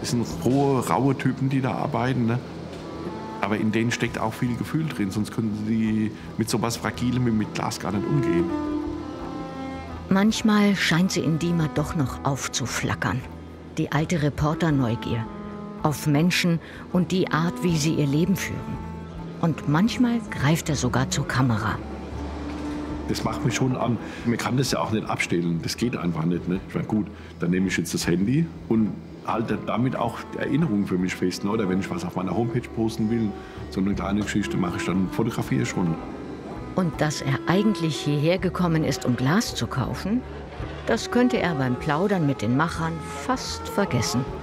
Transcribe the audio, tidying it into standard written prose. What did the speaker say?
Das sind rohe, raue Typen, die da arbeiten. Ne? Aber in denen steckt auch viel Gefühl drin, sonst könnten sie mit so was Fragilem wie mit Glas gar nicht umgehen. Manchmal scheint sie in Dima doch noch aufzuflackern. Die alte Reporterneugier auf Menschen und die Art, wie sie ihr Leben führen. Und manchmal greift er sogar zur Kamera. Das macht mich schon an. Man kann das ja auch nicht abstellen. Das geht einfach nicht. Ne? Ich meine, gut, dann nehme ich jetzt das Handy und halte damit auch Erinnerungen für mich fest. Ne? Oder wenn ich was auf meiner Homepage posten will, so eine kleine Geschichte mache ich dann, fotografiere schon. Und dass er eigentlich hierher gekommen ist, um Glas zu kaufen, das könnte er beim Plaudern mit den Machern fast vergessen.